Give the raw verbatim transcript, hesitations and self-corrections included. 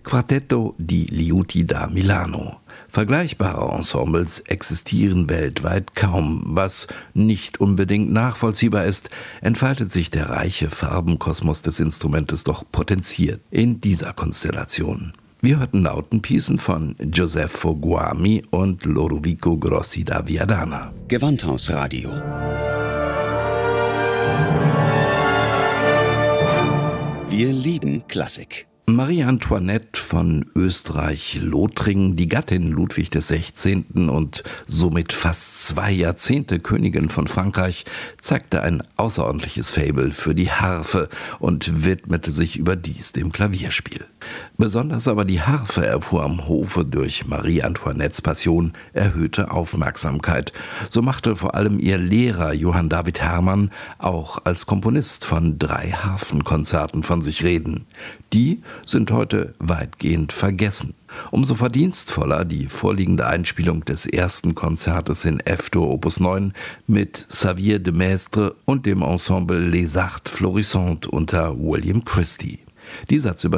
Quartetto di Liuti da Milano. Vergleichbare Ensembles existieren weltweit kaum. Was nicht unbedingt nachvollziehbar ist, entfaltet sich der reiche Farbenkosmos des Instrumentes doch potenziert in dieser Konstellation. Wir hörten Lautenpiecen von Giuseppe Guami und Lodovico Grossi da Viadana. Gewandhausradio. Wir lieben Klassik. Marie Antoinette von Österreich-Lothringen, die Gattin Ludwig des Sechzehnten und somit fast zwei Jahrzehnte Königin von Frankreich, zeigte ein außerordentliches Faible für die Harfe und widmete sich überdies dem Klavierspiel. Besonders aber die Harfe erfuhr am Hofe durch Marie Antoinettes Passion erhöhte Aufmerksamkeit. So machte vor allem ihr Lehrer Johann David Hermann auch als Komponist von drei Harfenkonzerten von sich reden. Die sind heute weitgehend vergessen. Umso verdienstvoller die vorliegende Einspielung des ersten Konzertes in F-Dur Opus neun mit Xavier de Maistre und dem Ensemble Les Arts Florissantes unter William Christie. Dieser